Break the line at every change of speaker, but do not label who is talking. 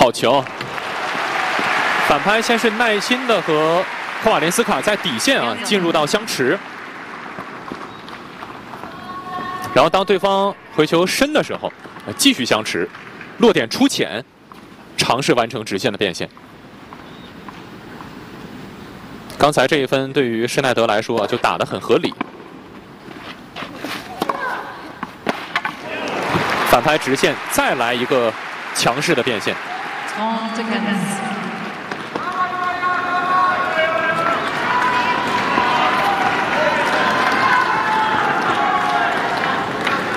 好球！反拍先是耐心的和科瓦连斯卡在底线进入到相持，然后当对方回球深的时候，继续相持，落点出浅，尝试完成直线的变现。刚才这一分对于施耐德来说就打得很合理。反拍直线，再来一个强势的变现。